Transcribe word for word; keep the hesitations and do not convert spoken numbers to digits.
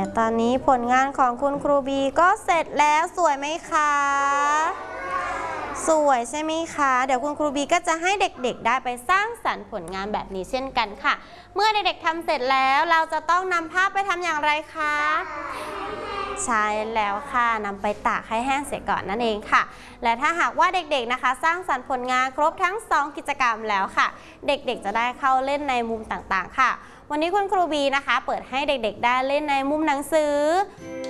และตอนนี้ผลงานของคุณครูบีก็เสร็จแล้วสวยไหมคะสวยใช่ไหมคะเดี๋ยวคุณครูบีก็จะให้เด็กๆได้ไปสร้างสรรค์ผลงานแบบนี้เช่นกันค่ะเมื่อเด็กๆทำเสร็จแล้วเราจะต้องนำภาพไปทำอย่างไรคะใช่แล้วค่ะนำไปตากให้แห้งเสียก่อนนั่นเองค่ะและถ้าหากว่าเด็กๆนะคะสร้างสรรค์ผลงานครบทั้งสองกิจกรรมแล้วค่ะเด็กๆจะได้เข้าเล่นในมุมต่างๆค่ะวันนี้คุณครูบีนะคะเปิดให้เด็กๆได้เล่นในมุมหนังสือ